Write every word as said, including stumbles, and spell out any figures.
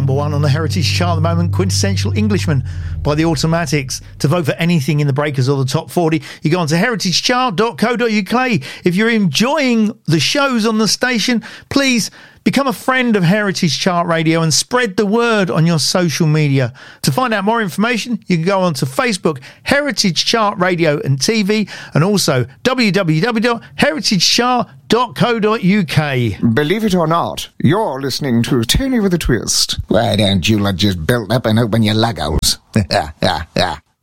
number one on the Heritage Chart at the moment, Quintessential Englishman by the Automatics. To vote for anything in the Breakers or the Top forty, you go on to heritage chart dot co dot uk. If you're enjoying the shows on the station, please become a friend of Heritage Chart Radio and spread the word on your social media. To find out more information, you can go on to Facebook, Heritage Chart Radio and T V, and also w w w dot heritage chart dot co dot uk. Believe it or not, you're listening to Tony with a Twist. Why don't you lot just build up and open your Legos? Yeah, yeah, yeah.